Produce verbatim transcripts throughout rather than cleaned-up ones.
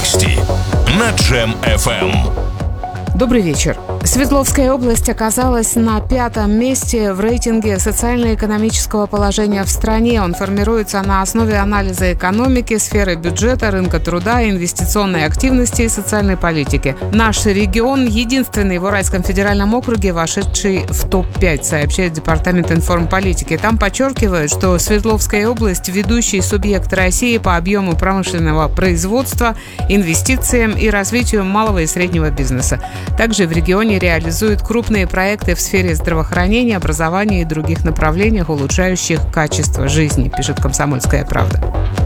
Новости на Джем эф эм. Добрый вечер. Свердловская область оказалась на пятом месте в рейтинге социально-экономического положения в стране. Он формируется на основе анализа экономики, сферы бюджета, рынка труда, инвестиционной активности и социальной политики. Наш регион единственный в Уральском федеральном округе, вошедший в топ пять, сообщает Департамент информполитики. Там подчеркивают, что Свердловская область – ведущий субъект России по объему промышленного производства, инвестициям и развитию малого и среднего бизнеса. Также в регионе реализуют крупные проекты в сфере здравоохранения, образования и других направлениях, улучшающих качество жизни, пишет «Комсомольская правда».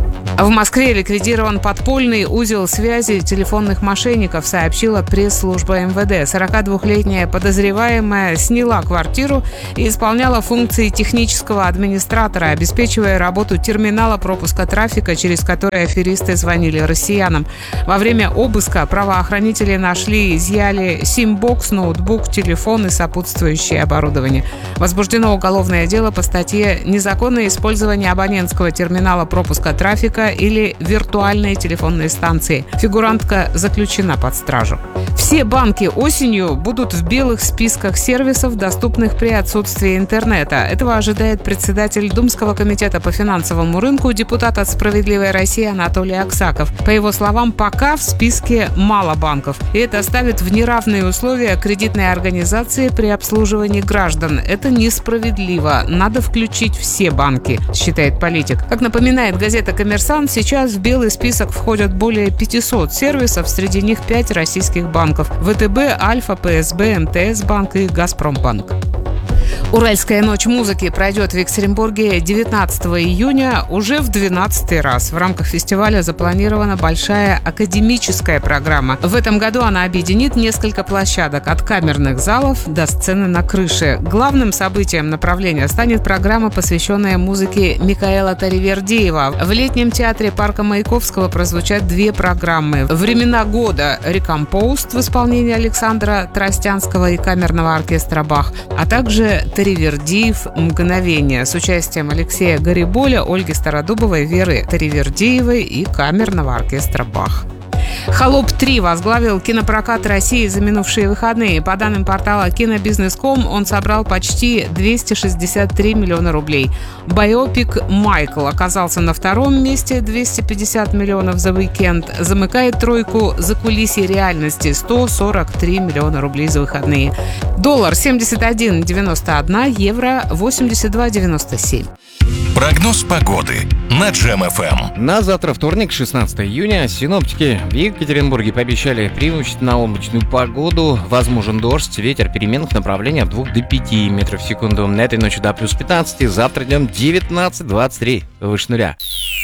В Москве ликвидирован подпольный узел связи телефонных мошенников, сообщила пресс-служба эм вэ дэ. сорокадвухлетняя подозреваемая сняла квартиру и исполняла функции технического администратора, обеспечивая работу терминала пропуска трафика, через который аферисты звонили россиянам. Во время обыска правоохранители нашли и изъяли сим-бокс, ноутбук, телефон и сопутствующее оборудование. Возбуждено уголовное дело по статье «Незаконное использование абонентского терминала пропуска трафика или виртуальные телефонные станции». Фигурантка заключена под стражу. Все банки осенью будут в белых списках сервисов, доступных при отсутствии интернета. Этого ожидает председатель Думского комитета по финансовому рынку, депутат от «Справедливой России» Анатолий Аксаков. По его словам, пока в списке мало банков. И это ставит в неравные условия кредитные организации при обслуживании граждан. Это несправедливо. Надо включить все банки, считает политик. Как напоминает газета «Коммерсант», сейчас в белый список входят более пятисот сервисов, среди них пять российских банков: вэ тэ бэ, Альфа, пэ эс бэ, эм тэ эс банк и Газпромбанк. Уральская ночь музыки пройдет в Екатеринбурге девятнадцатого июня уже в двенадцатый раз. В рамках фестиваля запланирована большая академическая программа. В этом году она объединит несколько площадок, от камерных залов до сцены на крыше. Главным событием направления станет программа, посвященная музыке Микаэла Таривердиева. В летнем театре парка Маяковского прозвучат две программы: «Времена года» «Рекомпоуст» в исполнении Александра Тростянского и камерного оркестра «Бах», а также Таривердиев «Мгновение» с участием Алексея Гариболя, Ольги Стародубовой, Веры Таривердиевой и камерного оркестра «Бах». «Холоп три» возглавил кинопрокат России за минувшие выходные. По данным портала кинобизнес точка ком, он собрал почти двести шестьдесят три миллиона рублей. Байопик «Майкл» оказался на втором месте, двести пятьдесят миллионов за уикенд. Замыкает тройку «Закулисье реальности», сто сорок три миллиона рублей за выходные. Доллар семьдесят один девяносто один, евро восемьдесят два девяносто семь. Прогноз погоды на Джем эф эм. На завтра, вторник, шестнадцатого июня, синоптики в Екатеринбурге пообещали преимущественно облачную погоду. Возможен дождь, ветер переменных направлений от двух до пяти метров в секунду. На этой ночью до плюс пятнадцать, завтра днем девятнадцать двадцать три, выше нуля.